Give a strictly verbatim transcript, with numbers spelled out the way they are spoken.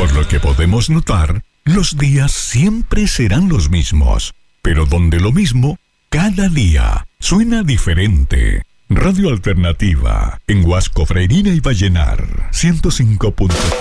Por lo que podemos notar, los días siempre serán los mismos, pero donde lo mismo, cada día suena diferente. Radio Alternativa, en Huasco, Freirina y Vallenar, ciento cinco punto tres.